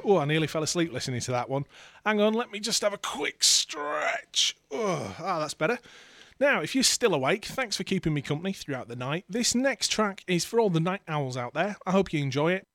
Oh, I nearly fell asleep listening to that one. Hang on, let me just have a quick stretch. Oh, that's better. Now, if you're still awake, thanks for keeping me company throughout the night. This next track is for all the night owls out there. I hope you enjoy it.